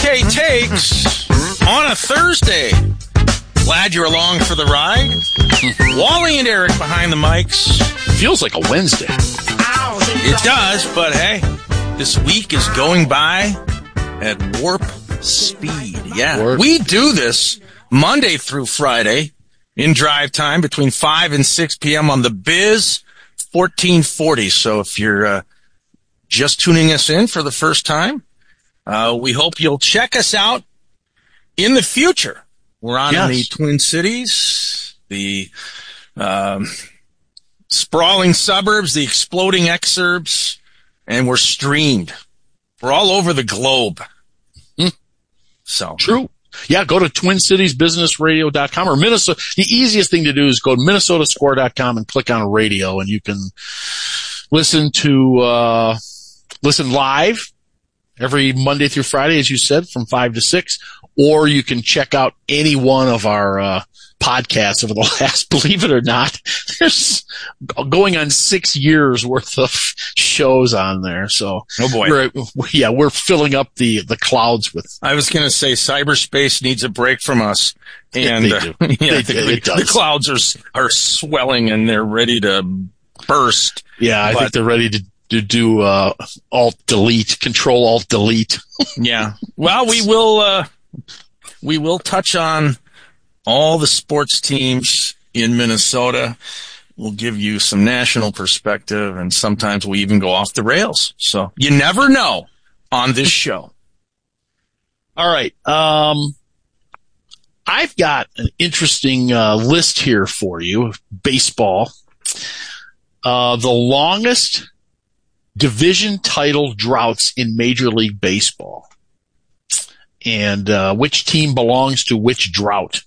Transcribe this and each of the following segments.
OK Takes on a Thursday. Glad you're along for the ride. Wally and Eric behind the mics. Feels like a Wednesday. It does, but hey, this week is going by at warp speed. Yeah, we do this Monday through Friday in drive time between 5 and 6 p.m. on the Biz 1440. So if you're just tuning us in for the first time, we hope you'll check us out in the future. We're on in the Twin Cities, the sprawling suburbs, the exploding exurbs, and we're streamed. We're all over the globe. So true. Yeah, go to TwinCitiesBusinessRadio.com or Minnesota. The easiest thing to do is go to MinnesotaScore.com and click on radio, and you can listen live every Monday through Friday, as you said, from 5 to 6, or you can check out any one of our podcasts over the last, believe it or not, there's going on 6 years worth of shows on there. So, oh boy. We're filling up the clouds with. I was going to say cyberspace needs a break from us. And they do. The clouds are swelling and they're ready to burst. Yeah, I think they're ready to do Alt-Delete, Control-Alt-Delete. Yeah. Well, we will touch on all the sports teams in Minnesota. We'll give you some national perspective, and sometimes we even go off the rails. So you never know on this show. All right. I've got an interesting list here for you. Baseball. The longest division title droughts in Major League Baseball. And which team belongs to which drought.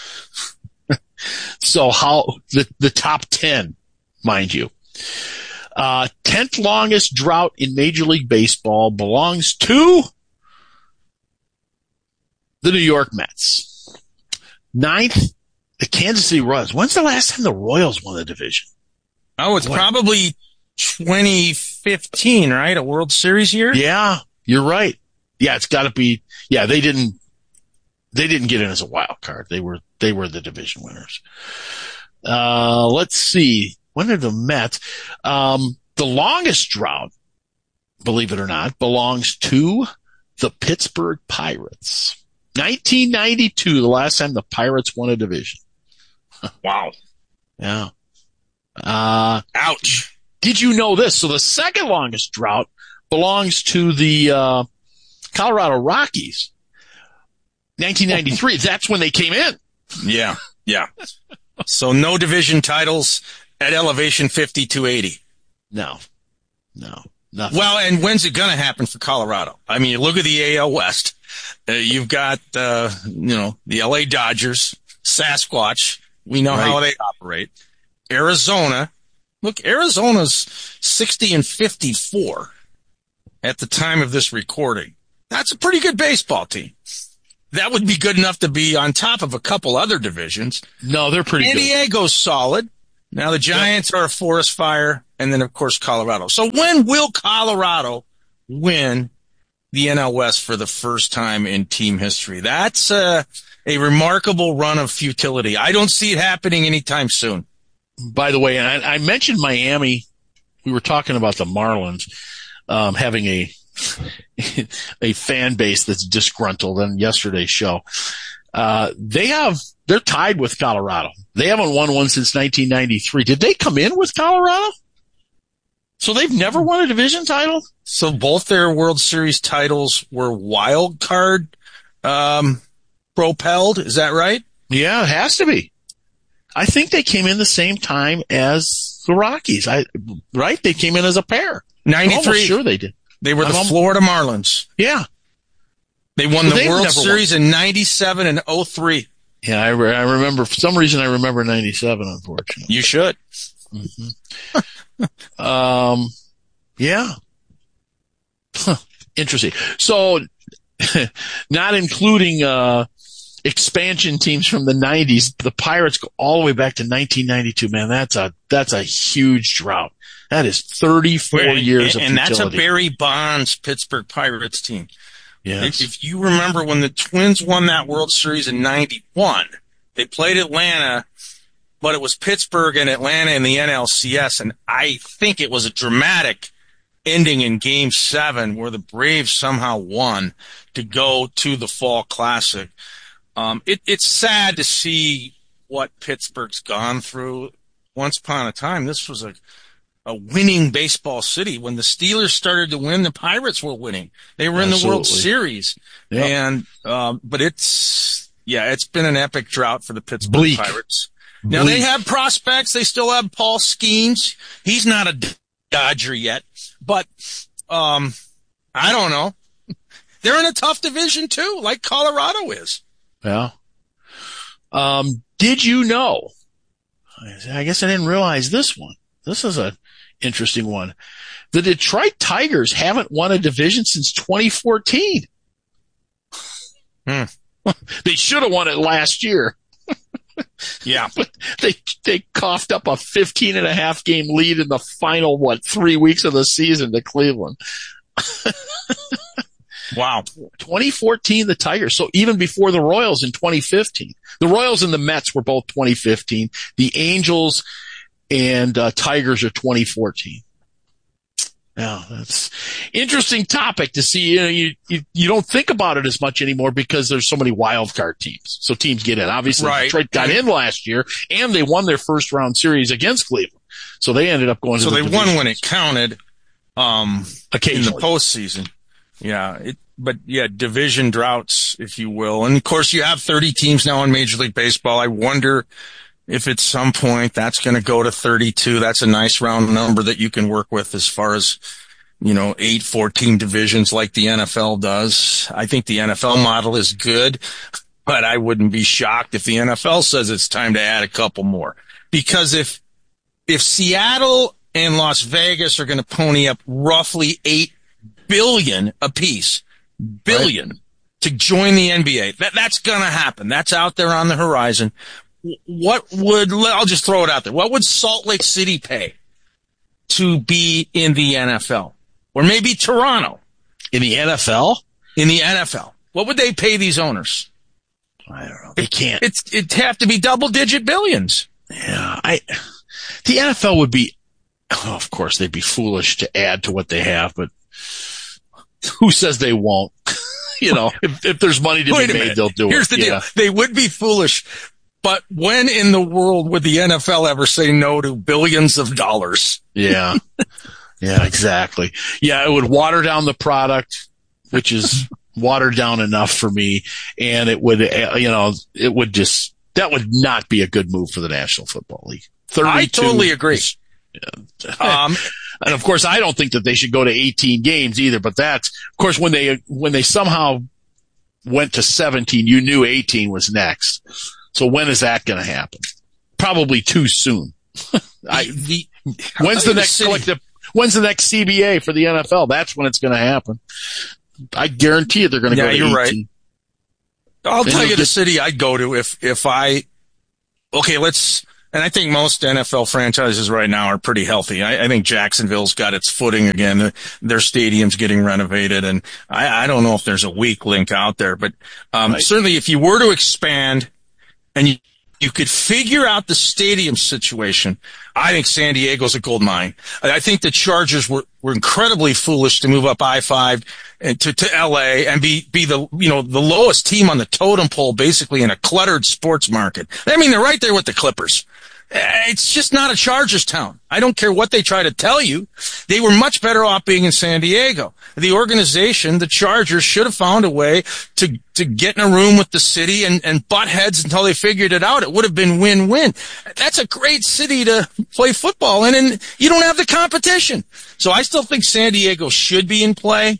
So the top 10, mind you. 10th longest drought in Major League Baseball belongs to the New York Mets. 9th, the Kansas City Royals. When's the last time the Royals won the division? Oh, it's probably 2015, right? A World Series year? Yeah, you're right. Yeah, it's got to be. Yeah, they didn't get in as a wild card. They were the division winners. Let's see. When are the Mets? The longest drought, believe it or not, belongs to the Pittsburgh Pirates. 1992, the last time the Pirates won a division. Wow. Yeah. Ouch. Did you know this? So the second longest drought belongs to the Colorado Rockies. 1993. That's when they came in. Yeah. So no division titles at elevation 5280. No, nothing. Well, and when's it going to happen for Colorado? I mean, look at the AL West. You've got, the LA Dodgers, Sasquatch. We know how they operate. Arizona. Look, Arizona's 60 and 54 at the time of this recording. That's a pretty good baseball team. That would be good enough to be on top of a couple other divisions. No, they're pretty good. San Diego's solid. Now the Giants are a forest fire, and then, of course, Colorado. So when will Colorado win the NL West for the first time in team history? That's a remarkable run of futility. I don't see it happening anytime soon. By the way, I mentioned Miami. We were talking about the Marlins having a fan base that's disgruntled on yesterday's show. They're tied with Colorado. They haven't won one since 1993. Did they come in with Colorado? So they've never won a division title? So both their World Series titles were wild card propelled. Is that right? Yeah, it has to be. I think they came in the same time as the Rockies. Right? They came in as a pair. 93. I'm almost sure they did. They were the Florida Marlins. Yeah. They won the World Series in 97 and 03. Yeah, I remember. For some reason, I remember 97, unfortunately. You should. Mm-hmm. Yeah. Huh. Interesting. So, not including expansion teams from the 90s, the Pirates go all the way back to 1992. Man, that's a huge drought. That is 34 years of futility. And that's a Barry Bonds Pittsburgh Pirates team. Yes. If you remember when the Twins won that World Series in 91, they played Atlanta, but it was Pittsburgh and Atlanta in the NLCS, and I think it was a dramatic ending in Game 7 where the Braves somehow won to go to the Fall Classic. It's sad to see what Pittsburgh's gone through. Once upon a time, this was a winning baseball city. When the Steelers started to win, the Pirates were winning. They were in the World Series. Yep. And, but it's been an epic drought for the Pittsburgh Pirates. Now they have prospects. They still have Paul Skeens. He's not a Dodger yet, but, I don't know. They're in a tough division too, like Colorado is. Yeah. Did you know? I guess I didn't realize this one. This is a interesting one. The Detroit Tigers haven't won a division since 2014. They should have won it last year. Yeah. But they coughed up a 15.5 game lead in the final, 3 weeks of the season to Cleveland. Wow. 2014, the Tigers. So even before the Royals in 2015. The Royals and the Mets were both 2015. The Angels and Tigers are 2014. Yeah, that's interesting topic to see. You don't think about it as much anymore because there's so many wild card teams. So teams get in. Obviously, right. Detroit got in last year, and they won thetheir first round series against Cleveland. So they ended up going to the division. So they won when it counted, occasionally in the postseason. Yeah, division droughts, if you will. And of course, you have 30 teams now in Major League Baseball. I wonder if at some point that's going to go to 32. That's a nice round number that you can work with as far as, 8-14 divisions like the NFL does. I think the NFL model is good, but I wouldn't be shocked if the NFL says it's time to add a couple more. Because if Seattle and Las Vegas are going to pony up roughly $8 billion apiece, right, to join the NBA, that's going to happen. That's out there on the horizon. I'll just throw it out there. What would Salt Lake City pay to be in the NFL? Or maybe Toronto. In the NFL? In the NFL. What would they pay these owners? I don't know. They can't. It'd have to be double-digit billions. Yeah. The NFL would be, of course, they'd be foolish to add to what they have, but who says they won't? If there's money to be made, they'll do it. Here's the deal. They would be foolish. But when in the world would the NFL ever say no to billions of dollars? Yeah. Yeah, exactly. Yeah, it would water down the product, which is watered down enough for me. And it would, that would not be a good move for the National Football League. I totally agree. And of course, I don't think that they should go to 18 games either, but that's, of course, when they somehow went to 17, you knew 18 was next. So when is that going to happen? Probably too soon. When's the next CBA for the NFL? That's when it's going to happen. I guarantee you they're going to go to 18. You're right. I'll tell you the city I'd go to and I think most NFL franchises right now are pretty healthy. I think Jacksonville's got its footing again. Their stadium's getting renovated, and I don't know if there's a weak link out there, but certainly if you were to expand and you could figure out the stadium situation, I think San Diego's a gold mine. I think the Chargers were incredibly foolish to move up I-5 and to LA and be the lowest team on the totem pole, basically in a cluttered sports market. I mean, they're right there with the Clippers. It's just not a Chargers town. I don't care what they try to tell you. They were much better off being in San Diego. The organization, the Chargers, should have found a way to get in a room with the city and butt heads until they figured it out. It would have been win-win. That's a great city to play football in, and you don't have the competition. So I still think San Diego should be in play.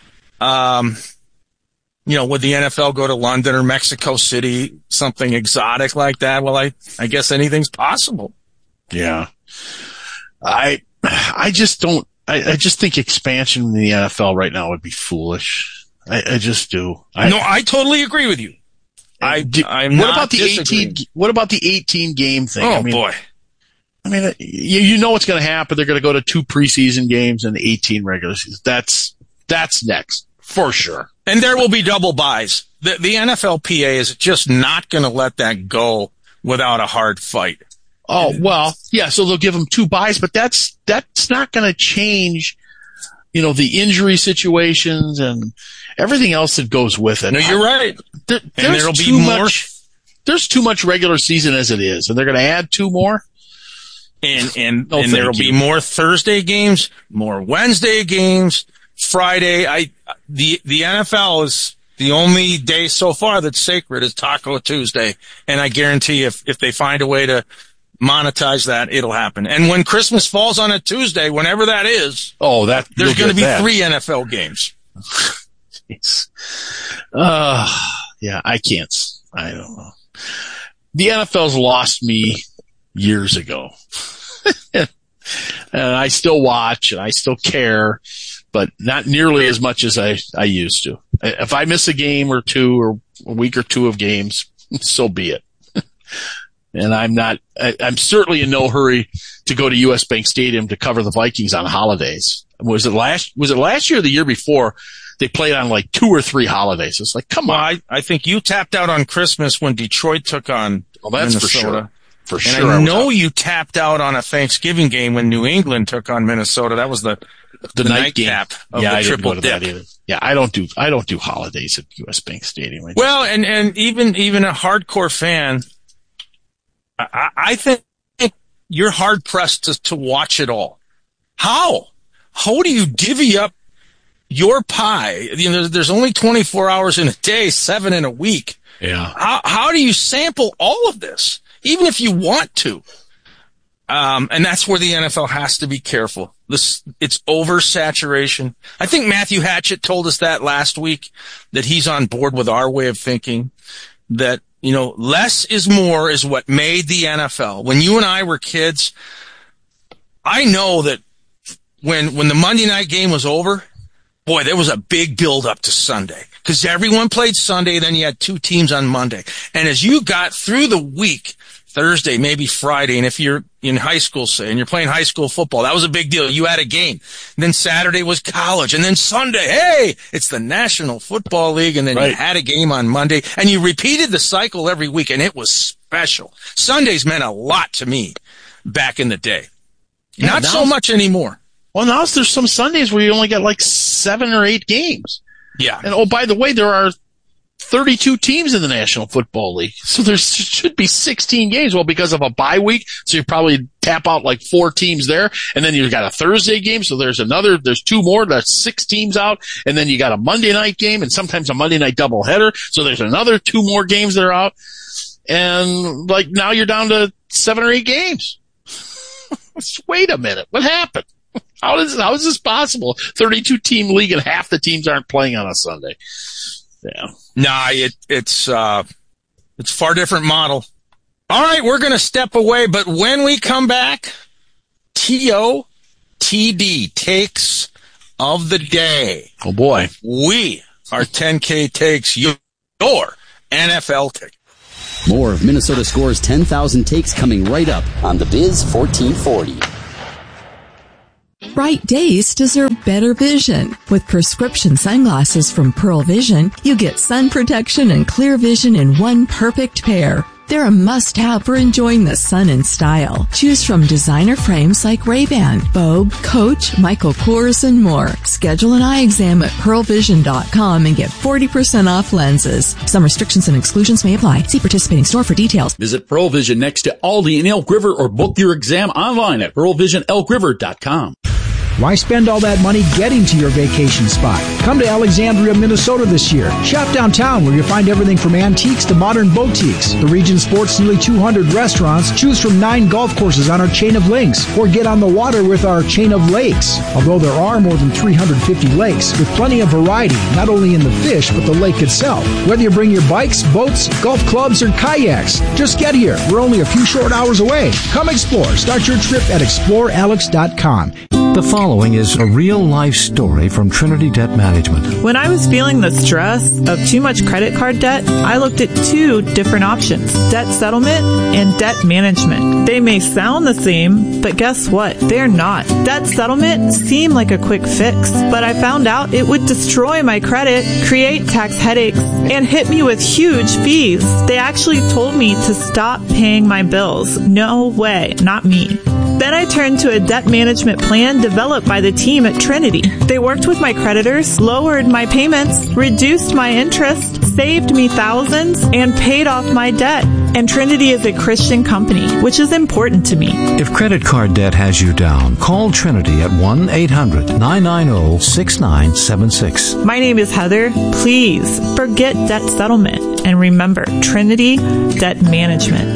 Would the NFL go to London or Mexico City, something exotic like that? Well, I guess anything's possible. Yeah. I just don't, I just think expansion in the NFL right now would be foolish. I just do. I totally agree with you. What about the 18 game thing? Oh, boy. I mean, you know what's going to happen. They're going to go to 2 preseason games and 18 regular seasons. That's next for sure. And there will be double buys. The NFLPA is just not going to let that go without a hard fight. Oh, well, yeah, so they'll give them 2 buys, but that's not going to change, the injury situations and everything else that goes with it. No, you're right. There's too much regular season as it is, and they're going to add 2 more. And there will be more Thursday games, more Wednesday games, Friday. The NFL is the only day so far that's sacred is Taco Tuesday. And I guarantee if they find a way to monetize that, it'll happen. And when Christmas falls on a Tuesday, whenever that is, there's going to be 3 NFL games. Yeah, I don't know. The NFL's lost me years ago. And I still watch and I still care, but not nearly as much as I used to. If I miss a game or 2 or a week or 2 of games, so be it. And I'm certainly in no hurry to go to US Bank Stadium to cover the Vikings on holidays. Was it last year or the year before? They played on like 2 or 3 holidays. It's like, come on. I think you tapped out on Christmas when Detroit took on that's Minnesota. For sure. And I know you tapped out on a Thanksgiving game when New England took on Minnesota. That was the nightcap of the triple dip. Yeah, I don't do holidays at US Bank Stadium. Well, and even a hardcore fan, I think you're hard pressed to watch it all. How do you divvy up your pie? There's only 24 hours in a day, 7 in a week. Yeah. How do you sample all of this, even if you want to? And that's where the NFL has to be careful. It's oversaturation. I think Matthew Hatchett told us that last week, that he's on board with our way of thinking, that, less is more is what made the NFL. When you and I were kids, I know that when the Monday night game was over, boy, there was a big build up to Sunday because everyone played Sunday. Then you had 2 teams on Monday. And as you got through the week, Thursday, maybe Friday, and if you're in high school, say, and you're playing high school football, that was a big deal. You had a game. And then Saturday was college. And then Sunday, hey, it's the National Football League. And then you had a game on Monday. And you repeated the cycle every week, and it was special. Sundays meant a lot to me back in the day. Yeah, Not so much anymore. Well, now there's some Sundays where you only get like 7 or 8 games. Yeah. And, by the way, there are 32 teams in the National Football League. So there should be 16 games. Well, because of a bye week, so you probably tap out like 4 teams there. And then you've got a Thursday game. So there's 2 more. That's 6 teams out. And then you got a Monday night game and sometimes a Monday night doubleheader. So there's another 2 more games that are out. And like now you're down to 7 or 8 games. Wait a minute. What happened? How is this possible? 32 team league and half the teams aren't playing on a Sunday. Yeah. Nah, it's far different model. All right, we're going to step away, but when we come back, TOTD takes of the day. Oh boy. We are 10K takes your NFL take. More of Minnesota Score's 10,000 takes coming right up on the Biz 1440. Bright days deserve better vision. With prescription sunglasses from Pearl Vision, you get sun protection and clear vision in one perfect pair. They're a must-have for enjoying the sun in style. Choose from designer frames like Ray-Ban, Vogue, Coach, Michael Kors, and more. Schedule an eye exam at pearlvision.com and get 40% off lenses. Some restrictions and exclusions may apply. See participating store for details. Visit Pearl Vision next to Aldi in Elk River or book your exam online at pearlvisionelkriver.com. Why spend all that money getting to your vacation spot? Come to Alexandria, Minnesota this year. Shop downtown where you'll find everything from antiques to modern boutiques. The region sports nearly 200 restaurants. Choose from 9 golf courses on our chain of links or get on the water with our chain of lakes. Although there are more than 350 lakes with plenty of variety, not only in the fish but the lake itself. Whether you bring your bikes, boats, golf clubs, or kayaks, just get here. We're only a few short hours away. Come explore. Start your trip at explorealex.com. The following is a real-life story from Trinity Debt Management. When I was feeling the stress of too much credit card debt, I looked at two different options, debt settlement and debt management. They may sound the same, but guess what? They're not. Debt settlement seemed like a quick fix, but I found out it would destroy my credit, create tax headaches, and hit me with huge fees. They actually told me to stop paying my bills. No way, not me. Then I turned to a debt management plan developed by the team at Trinity. They worked with my creditors, lowered my payments, reduced my interest, saved me thousands, and paid off my debt. And Trinity is a Christian company, which is important to me. If credit card debt has you down, call Trinity at 1-800-990-6976. My name is Heather. Please forget debt settlement and remember Trinity Debt Management.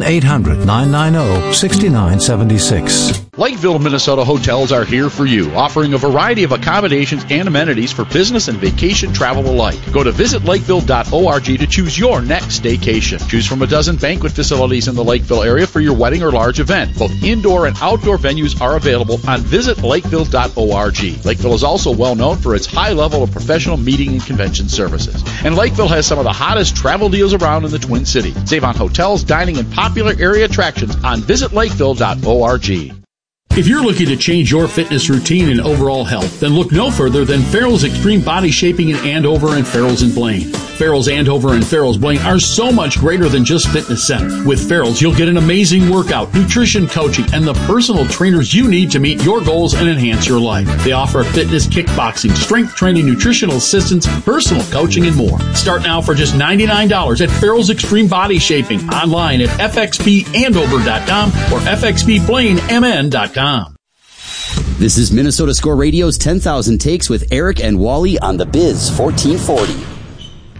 1-800-990-6976. Lakeville, Minnesota hotels are here for you, offering a variety of accommodations and amenities for business and vacation travel alike. Go to visitlakeville.org to choose your next staycation. Choose from a dozen banquet facilities in the Lakeville area for your wedding or large event. Both indoor and outdoor venues are available on visitlakeville.org. Lakeville is also well known for its high level of professional meeting and convention services. And Lakeville has some of the hottest travel deals around in the Twin Cities. Save on hotels, dining, and popular area attractions on visitlakeville.org. If you're looking to change your fitness routine and overall health, then look no further than Farrell's Extreme Body Shaping in Andover and Farrell's in Blaine. Farrell's Andover and Farrell's Blaine are so much greater than just fitness centers. With Farrell's, you'll get an amazing workout, nutrition coaching, and the personal trainers you need to meet your goals and enhance your life. They offer fitness, kickboxing, strength training, nutritional assistance, personal coaching, and more. Start now for just $99 at Farrell's Extreme Body Shaping, online at fxbandover.com or fxbblaine.mn.com. This is Minnesota Score Radio's 10,000 Takes with Eric and Wally on the Biz 1440.